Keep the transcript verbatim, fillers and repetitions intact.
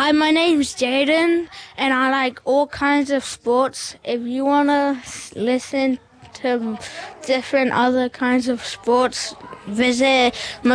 Hi, my name's Jaden, and I like all kinds of sports. If you want to listen to different other kinds of sports, visit